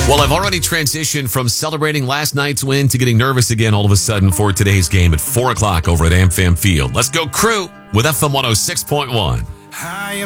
Well, I've already transitioned from celebrating last night's win to getting nervous again all of a sudden for today's game at 4 o'clock over at AmFam Field. Let's go Crew with FM 106.1.